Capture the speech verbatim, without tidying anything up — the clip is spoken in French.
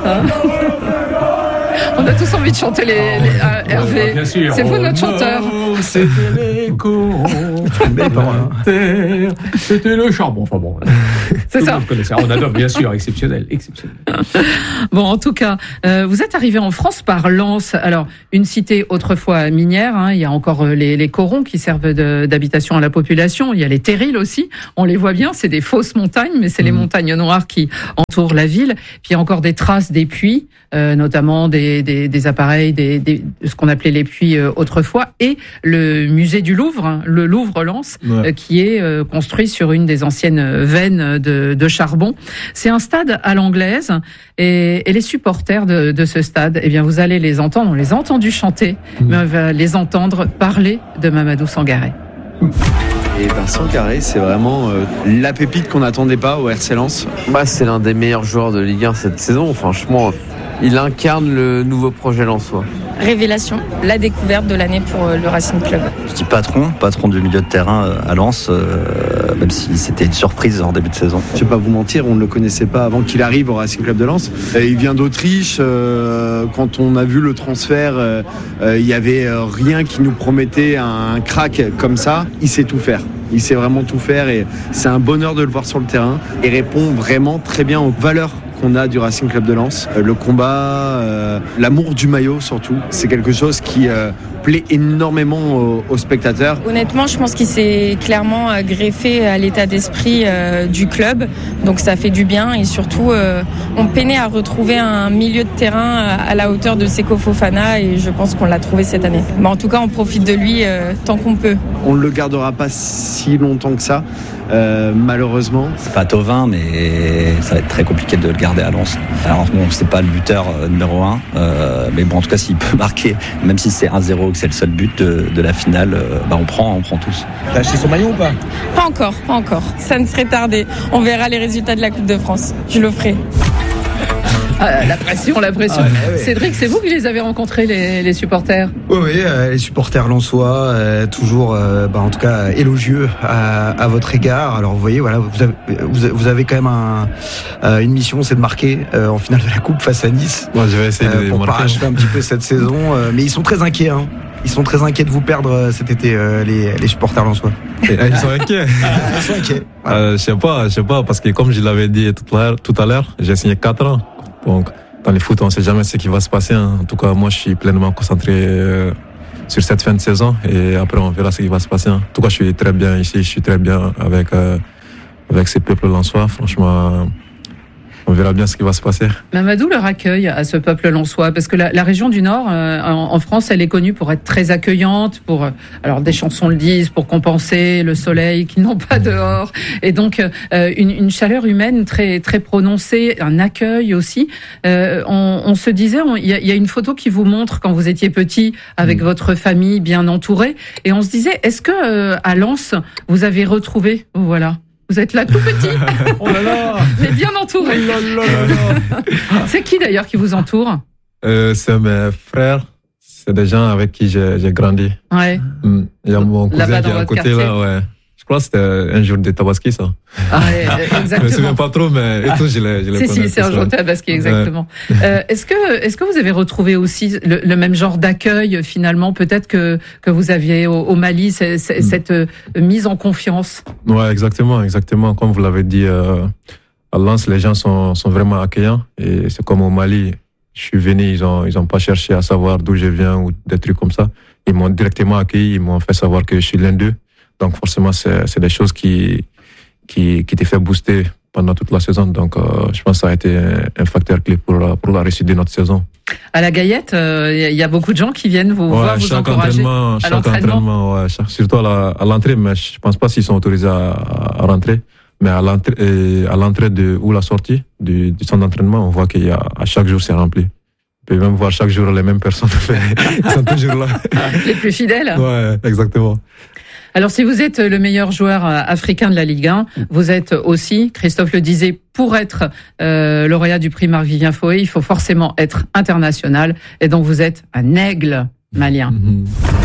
Hein on a tous envie de chanter les, les euh, Hervé. Bien sûr. C'est vous notre chanteur. Oh, c'était l'écho de la terre. C'était le charbon. Enfin bon. C'est ça. Ça. On adore, bien sûr, exceptionnel, exceptionnel. Bon, en tout cas, euh, vous êtes arrivé en France par Lens. Alors, une cité autrefois minière. Hein, il y a encore les, les corons qui servent de, d'habitation à la population. Il y a les terrils aussi. On les voit bien. C'est des fausses montagnes, mais c'est mmh. les montagnes noires qui entourent la ville. Puis il y a encore des traces des puits, euh, notamment des, des, des appareils, des, des, ce qu'on appelait les puits euh, autrefois, et le musée du Louvre, hein, le Louvre-Lens, ouais. euh, qui est euh, construit sur une des anciennes veines de, de charbon. C'est un stade à l'anglaise, et, et les supporters de, de ce stade, eh bien, vous allez les entendre, on les a entendus chanter, mmh. mais on va les entendre parler de Mamadou Sangaré. Et ben Sangaré, c'est vraiment euh, la pépite qu'on n'attendait pas au R C Lens. Bah, c'est l'un des meilleurs joueurs de Ligue un cette saison. Franchement, il incarne le nouveau projet lensois. Révélation, la découverte de l'année pour le Racing Club. Je dis patron, patron du milieu de terrain à Lens, euh, même si c'était une surprise en début de saison. Je vais pas vous mentir, on ne le connaissait pas avant qu'il arrive au Racing Club de Lens. Et il vient d'Autriche. Euh, quand on a vu le transfert, euh, euh, il y avait rien qui nous promettait un crack comme ça. Il sait tout faire. Il sait vraiment tout faire et c'est un bonheur de le voir sur le terrain. Il répond vraiment très bien aux valeurs qu'on a du Racing Club de Lens. Le combat, euh, l'amour du maillot surtout, c'est quelque chose qui euh, plaît énormément aux, aux spectateurs. Honnêtement, je pense qu'il s'est clairement greffé à l'état d'esprit euh, du club, donc ça fait du bien et surtout euh, on peinait à retrouver un milieu de terrain à la hauteur de Seko Fofana et je pense qu'on l'a trouvé cette année. Mais en tout cas, on profite de lui euh, tant qu'on peut. On ne le gardera pas si longtemps que ça. Euh, malheureusement. C'est pas Thauvin, mais ça va être très compliqué de le garder à Lens. Alors bon, c'est pas le buteur euh, numéro un, euh, mais bon, en tout cas, s'il peut marquer, même si c'est un zéro, que c'est le seul but de, de la finale, euh, bah on prend, on prend tous. T'as acheté son maillot ou pas ? Pas encore, pas encore. Ça ne serait tardé. On verra les résultats de la Coupe de France. Je le ferai. Ah, la pression, la pression. Ah, ouais, ouais. Cédric, c'est vous qui les avez rencontrés, les, les supporters ? Oui, oui, euh, les supporters lensois, euh, toujours, euh, bah, en tout cas, élogieux à, à votre égard. Alors, vous voyez, voilà, vous avez, vous avez quand même un, euh, une mission, c'est de marquer euh, en finale de la Coupe face à Nice. Moi, je vais essayer euh, de pour marquer. parachever un petit peu cette saison, euh, mais ils sont très inquiets. Hein. Ils sont très inquiets de vous perdre cet été, euh, les, les supporters lensois. Et, ils sont inquiets. Ils sont inquiets. Voilà. Euh, je sais pas, je sais pas, parce que comme je l'avais dit tout à l'heure, tout à l'heure, j'ai signé quatre ans. Donc, dans les foot, on ne sait jamais ce qui va se passer. Hein. En tout cas, moi, je suis pleinement concentré euh, sur cette fin de saison et après, on verra ce qui va se passer. Hein. En tout cas, je suis très bien ici, je suis très bien avec, euh, avec ces peuples lensois. Franchement, on verra bien ce qui va se passer. Mamadou, leur accueil à ce peuple lensois, parce que la, la région du Nord, euh, en, en France, elle est connue pour être très accueillante, pour, euh, alors des chansons le disent, pour compenser le soleil qu'ils n'ont pas dehors, et donc euh, une, une chaleur humaine très très prononcée, un accueil aussi. Euh, on, on se disait, il y a, y a une photo qui vous montre quand vous étiez petit, avec mmh. votre famille bien entourée, et on se disait, est-ce que euh, à Lens, vous avez retrouvé, voilà. Vous êtes là tout petit, oh là là, mais bien entouré. Oh là là là là. C'est qui d'ailleurs qui vous entoure ? euh, C'est mes frères, c'est des gens avec qui j'ai, j'ai grandi. Ouais. Mm. Il y a mon cousin Là-bas qui est à côté quartier. là, ouais. Je crois que c'était un jour de Tabaski, ça. Ah, ouais, exactement. Je me souviens pas trop, mais et tout, je les, je les si, connais. Si, c'est un jour de Tabaski, exactement. Ouais. Euh, est-ce que, est-ce que vous avez retrouvé aussi le, le même genre d'accueil, finalement, peut-être que, que vous aviez au, au Mali, c'est, c'est, mm. cette euh, mise en confiance? Ouais, exactement, exactement. Comme vous l'avez dit, euh, à Lens, les gens sont, sont vraiment accueillants. Et c'est comme au Mali. Je suis venu, ils ont, ils ont pas cherché à savoir d'où je viens ou des trucs comme ça. Ils m'ont directement accueilli, ils m'ont fait savoir que je suis l'un d'eux. Donc forcément, c'est, c'est des choses qui, qui, qui te fait booster pendant toute la saison. Donc euh, je pense que ça a été un, un facteur clé pour, pour la réussite de notre saison. À la Gaillette, il euh, y a beaucoup de gens qui viennent vous ouais, voir, vous chaque encourager entraînement, à chaque l'entraînement. entraînement ouais, chaque, surtout à, la, à l'entrée, mais je pense pas s'ils sont autorisés à, à rentrer. Mais à l'entrée, à l'entrée de, ou la sortie du, du centre d'entraînement, on voit qu'il y a, à chaque jour, c'est rempli. On peut même voir chaque jour les mêmes personnes. Ils sont toujours là. Les plus fidèles. Ouais, exactement. Alors, si vous êtes le meilleur joueur africain de la Ligue un, vous êtes aussi, Christophe le disait, pour être euh, lauréat du prix Marc-Vivien Foé, il faut forcément être international. Et donc, vous êtes un aigle malien. Mm-hmm.